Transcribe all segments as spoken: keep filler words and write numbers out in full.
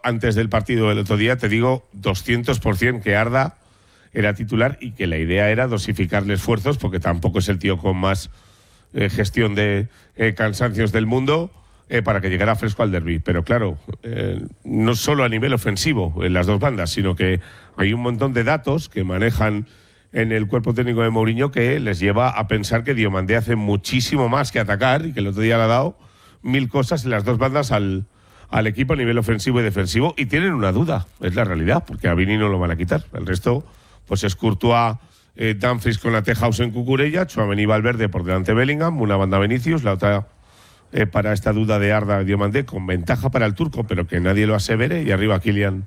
antes del partido del otro día, te digo doscientos por ciento que Arda era titular y que la idea era dosificarle esfuerzos, porque tampoco es el tío con más eh, gestión de eh, cansancios del mundo, eh, para que llegara fresco al derbi. Pero claro, eh, no solo a nivel ofensivo en las dos bandas, sino que hay un montón de datos que manejan en el cuerpo técnico de Mourinho que les lleva a pensar que Diomandé hace muchísimo más que atacar, y que el otro día le ha dado mil cosas en las dos bandas al, al equipo a nivel ofensivo y defensivo, y tienen una duda, es la realidad, porque a Vini no lo van a quitar. El resto pues es Courtois, eh, Dumfries con la Tejaus en Cucurella, Tchouaméni y Valverde por delante de Bellingham, una banda Vinicius, la otra eh, para esta duda de Arda Diomandé, con ventaja para el turco, pero que nadie lo asevere, y arriba Kylian.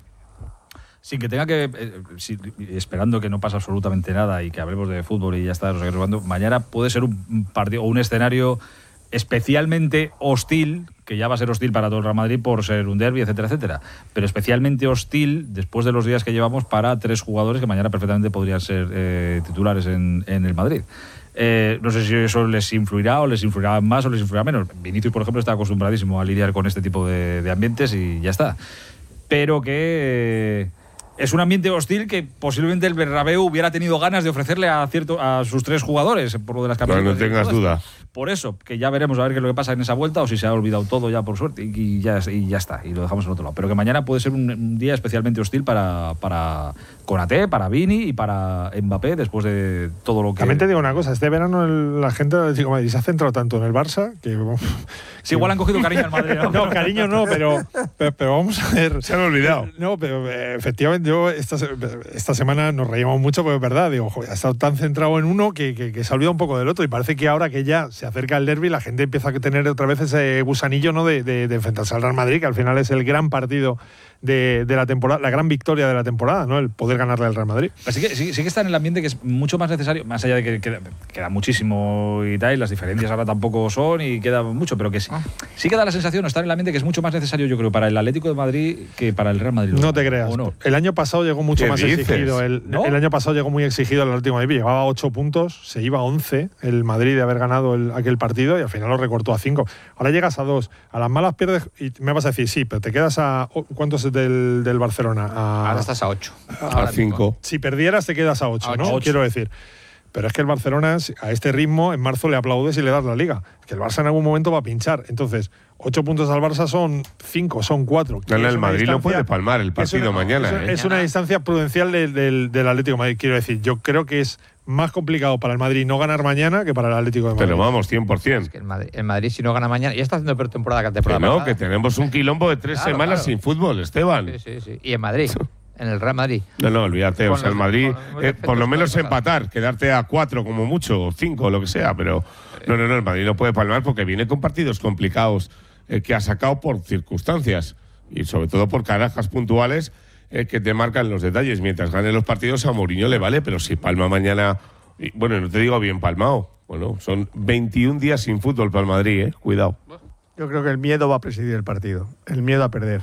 Sin que tenga que, eh, si, esperando que no pase absolutamente nada y que hablemos de fútbol y ya está, reservando, mañana puede ser un partido o un escenario especialmente hostil, que ya va a ser hostil para todo el Real Madrid por ser un derbi, etcétera, etcétera, pero especialmente hostil después de los días que llevamos para tres jugadores que mañana perfectamente podrían ser eh, titulares en, en el Madrid. Eh, no sé si eso les influirá o les influirá más o les influirá menos. Vinicius, por ejemplo, está acostumbradísimo a lidiar con este tipo de, de ambientes y ya está. Pero que... Eh, es un ambiente hostil que posiblemente el Bernabéu hubiera tenido ganas de ofrecerle a cierto a sus tres jugadores por lo de las camisetas. No, no tengas duda. Por eso, que ya veremos a ver qué es lo que pasa en esa vuelta, o si se ha olvidado todo ya por suerte, y ya, y ya está, y lo dejamos en otro lado. Pero que mañana puede ser un, un día especialmente hostil para, para Konaté, para Vini y para Mbappé, después de todo lo que... También te digo una cosa, este verano el, la gente del Atlético de Madrid se ha centrado tanto en el Barça que... Sí, igual han cogido cariño al Madrid, ¿no? No, cariño no, pero, pero, pero vamos a ver... Se han olvidado. No, pero eh, efectivamente yo esta, esta semana nos reímos mucho, pero es verdad, digo, joder, ha estado tan centrado en uno que, que, que se ha olvidado un poco del otro, y parece que ahora que ya se acerca el derbi, la gente empieza a tener otra vez ese gusanillo, ¿no?, de, de, de enfrentarse al Real Madrid, que al final es el gran partido de, de la temporada, la gran victoria de la temporada, ¿no?, el poder ganarle al Real Madrid. Así que sí, sí que está en el ambiente que es mucho más necesario, más allá de que queda, queda muchísimo y tal, y las diferencias ahora tampoco son y queda mucho, pero que sí, sí que da la sensación, está en el ambiente que es mucho más necesario, yo creo, para el Atlético de Madrid que para el Real Madrid. No te creas. No? El año pasado llegó mucho más dices? exigido. El, ¿no? el año pasado llegó muy exigido el Atlético de Madrid. Llevaba ocho puntos, se iba a once el Madrid de haber ganado el, aquel partido, y al final lo recortó a cinco. Ahora llegas a dos. A las malas pierdes y me vas a decir, sí, pero te quedas a... ¿Cuántos es del, del Barcelona? A, Ahora estás a ocho. A cinco. Si perdieras te quedas a ocho, a ¿no? ocho. Quiero decir. Pero es que el Barcelona, a este ritmo, en marzo le aplaudes y le das la liga. Que el Barça en algún momento va a pinchar. Entonces, ocho puntos al Barça son cinco, son cuatro. No, el Madrid lo puede palmar el partido una, mañana. Es, ¿eh? es una distancia prudencial del, del, del Atlético de Madrid. Quiero decir, yo creo que es más complicado para el Madrid no ganar mañana que para el Atlético de Madrid. Pero vamos, cien por ciento. Es que el Madrid, el Madrid, si no gana mañana, ya está haciendo peor temporada que la temporada Que no, pasada. que tenemos un quilombo de tres Claro, semanas claro. sin fútbol, Esteban. Sí, sí, sí. Y en Madrid, en el Real Madrid. No, no, olvídate. Con O sea, el los- Madrid, con los eh, defectos por lo que menos puede pasar. empatar, quedarte a cuatro como mucho, o cinco, lo que sea, pero no, no, no, el Madrid no puede palmar porque viene con partidos complicados eh, que ha sacado por circunstancias y sobre todo por carajas puntuales eh, que te marcan los detalles. Mientras gane los partidos a Mourinho le vale, pero si palma mañana, y, bueno, no te digo bien palmado, bueno, son veintiún días sin fútbol para el Madrid, eh, cuidado. Yo creo que el miedo va a presidir el partido, el miedo a perder.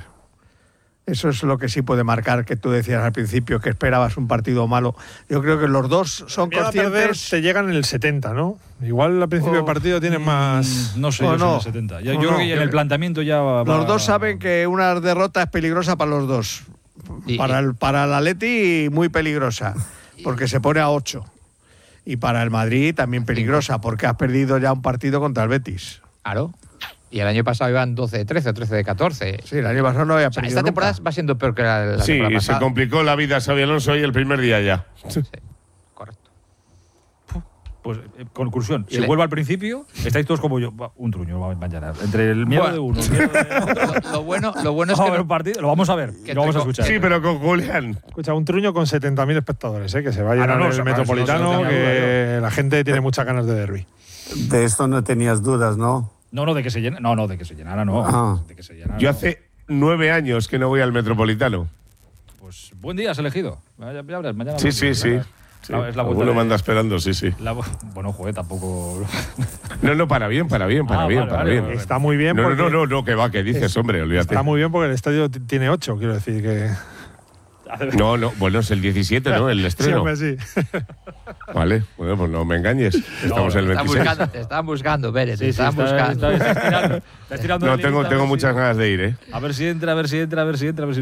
Eso es lo que sí puede marcar, que tú decías al principio que esperabas un partido malo. Yo creo que los dos son Miedo a perder conscientes. te llegan en el setenta, ¿no? Igual al principio Oh. del partido tienes más... No sé, O yo soy no. del setenta. Yo, O yo creo no. que en el planteamiento ya va, Los dos saben que una derrota es peligrosa para los dos. Y- para, el, para el Atleti muy peligrosa, porque se pone a ocho. Y para el Madrid también peligrosa, porque has perdido ya un partido contra el Betis. Claro. Y el año pasado iban doce de trece o trece de catorce. Sí, el año pasado no había O sea, perdido esta temporada nunca. va siendo peor que la, la Sí, temporada se pasada. complicó la vida a Xabi Alonso hoy el primer día ya. Sí, correcto. Pues, eh, conclusión, Y si le- vuelvo al principio, estáis todos como yo. Va, un truño va mañana. Entre el miedo Bueno. de uno, el miedo de otro. Lo, lo bueno, lo bueno es Vamos a que ver no- un partido, lo vamos a ver, Que lo vamos a tengo- escuchar. Sí, pero con Julián. Escucha, un truño con setenta mil espectadores, ¿eh? Que se va a Ah, llenar no, no, el eso- Metropolitano, eso no tenía que la gente tiene muchas ganas de derbi. De esto no tenías dudas, ¿no? No, no, de que se llene, no, no, de que se llenara, no. Ah. De que se llenara, Yo no. hace nueve años que no voy al Metropolitano. Pues buen día has elegido. Ya, ya verás, mañana. Sí, sí, sí. mañana. Sí. La- es la vuelta Alguno de- manda esperando, sí, sí. la- bueno, joder, tampoco. No, no, para bien, para bien, para Ah, bien, vale, para vale, bien. vale. Está muy bien No, no, porque... no, no, no, que va, que dices, Es- hombre, olvídate. Está muy bien porque el estadio t- tiene ocho, quiero decir que... No, no, bueno, es el diecisiete, ¿no? El Sí, estreno. hombre, sí. Vale, bueno, pues no me engañes. Estamos en el Te están veintiséis. buscando, te están buscando, Pérez, te Sí, sí, están está, buscando. está- está estirando, está estirando No, la tengo, lista, a tengo ver si- muchas ganas de ir, ¿eh? A ver si entra, a ver si entra, a ver si entra, a ver si